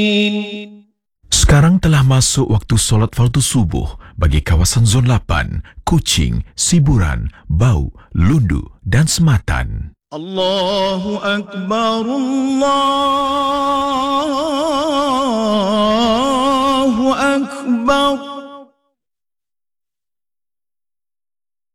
Sekarang telah masuk waktu solat fardu subuh bagi kawasan Zon 8, Kuching, Siburan, Bau, Lundu dan Sematan. Allahu Akbar, Allahu Akbar.